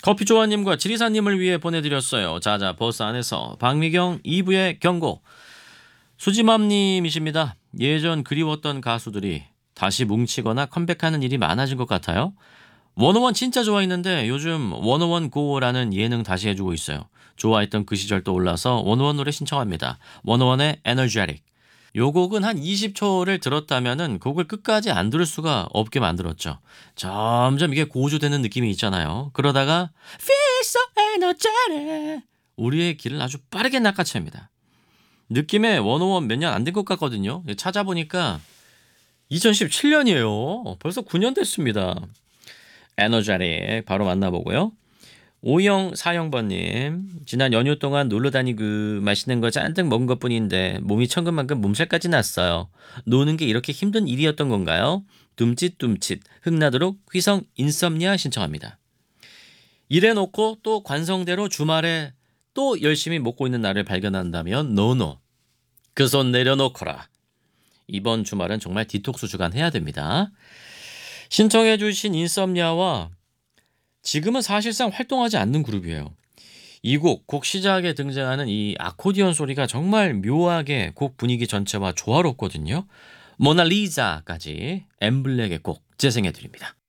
커피조아님과 지리사님을 위해 보내드렸어요. 자자 버스 안에서 박미경 2부의 경고. 수지맘님이십니다. 예전 그리웠던 가수들이 다시 뭉치거나 컴백하는 일이 많아진 것 같아요. 워너원 진짜 좋아했는데 요즘 워너원 고라는 예능 다시 해주고 있어요. 좋아했던 그 시절 떠올라서 워너원 노래 신청합니다. 워너원의 에너제틱. 요 곡은 한 20초를 들었다면은 곡을 끝까지 안 들을 수가 없게 만들었죠. 점점 이게 고조되는 느낌이 있잖아요. 그러다가 Feel so energetic. 우리의 길을 아주 빠르게 낚아챕니다. 느낌에 워너원 몇 년 안 된 것 같거든요. 찾아보니까 2017년이에요. 벌써 9년 됐습니다. 에너제틱 바로 만나보고요. 오영 사영번님, 지난 연휴 동안 놀러 다니고 맛있는 거 잔뜩 먹은 것뿐인데 몸이 천근만근 몸살까지 났어요. 노는 게 이렇게 힘든 일이었던 건가요? 둠칫둠칫 흥나도록 휘성 인썸니아 신청합니다. 이래놓고 또 관성대로 주말에 또 열심히 먹고 있는 나를 발견한다면 노노. 그 손 내려놓거라. 이번 주말은 정말 디톡스 주간 해야 됩니다. 신청해 주신 인썸니아와 지금은 사실상 활동하지 않는 그룹이에요. 이 곡 시작에 등장하는 이 아코디언 소리가 정말 묘하게 곡 분위기 전체와 조화롭거든요. 모나리자까지 엠블랙의 곡 재생해 드립니다.